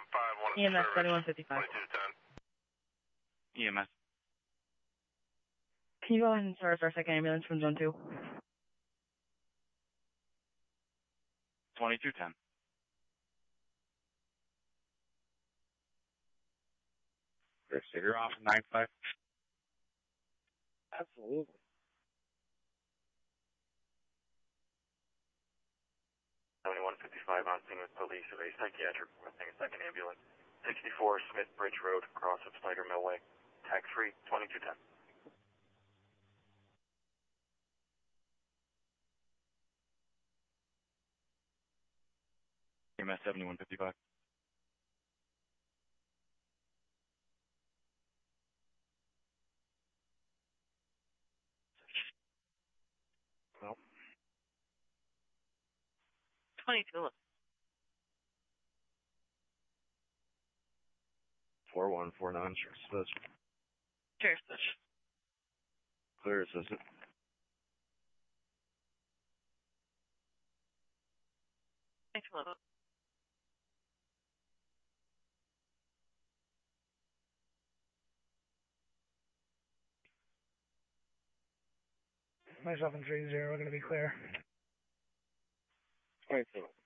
EMS 7155. 2210. EMS. Can you go ahead and service our second ambulance from Zone 2? 2210. Chris, if you're off 95. Absolutely. On scene with police of a psychiatric requesting a second ambulance. 64 Smith Bridge Road, cross of Snyder Millway. Tax free, 2210. EMS 7155. Nope. 22. 4149, Sheriff's Dispatch. Sheriff's Dispatch. Clear assistant. Thanks a lot. Myself and 30, we're going to be clear. 22.